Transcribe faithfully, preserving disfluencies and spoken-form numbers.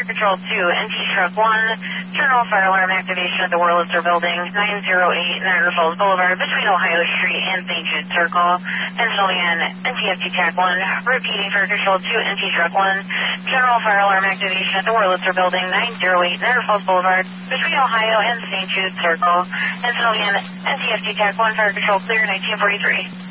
Fire Control two, N T Truck one, general fire alarm activation at the Wurlitzer Building, nine oh eight Niagara Falls Boulevard, between Ohio Street and Saint Jude Circle. Pencil again, N T F T Tac one, repeating Fire Control two, N T Truck one, general fire alarm activation at the Wurlitzer Building, nine oh eight Niagara Falls Boulevard, between Ohio and Saint Jude Circle. Pencil again, N T F T Tac one, Fire Control clear, nineteen forty-three.